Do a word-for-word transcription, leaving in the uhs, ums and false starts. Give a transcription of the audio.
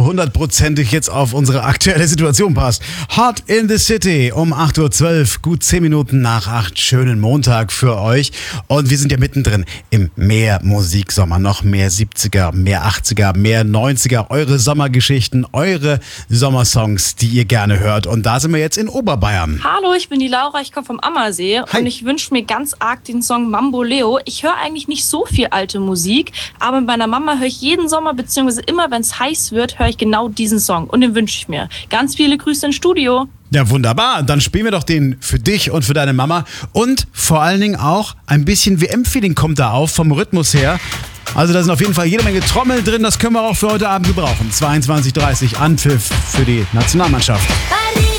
hundertprozentig jetzt auf unsere aktuelle Situation passt. Hot in the City um acht Uhr zwölf, gut zehn Minuten nach acht. Schönen Montag für euch. Und wir sind ja mittendrin im mehr Musiksommer. Noch mehr siebziger, mehr achtziger, mehr neunziger. Eure Sommergeschichten, eure Sommersongs, die ihr gerne hört. Und da sind wir jetzt in Oberbayern. Hallo, ich bin die Laura, ich komme vom Ammersee. Hi. Und ich wünsche mir ganz arg den Song Mambo Leo. Ich höre eigentlich nicht so viel alte Musik, aber mit meiner Mama höre ich jeden Sommer, beziehungsweise immer, wenn es heiß wird, höre ich genau diesen Song. Und den wünsche ich mir. Ganz viele Grüße ins Studio. Ja, wunderbar. Dann spielen wir doch den für dich und für deine Mama. Und vor allen Dingen auch ein bisschen W M-Feeling kommt da auf, vom Rhythmus her. Also da sind auf jeden Fall jede Menge Trommel drin. Das können wir auch für heute Abend gebrauchen. zweiundzwanzig Uhr dreißig Anpfiff für die Nationalmannschaft.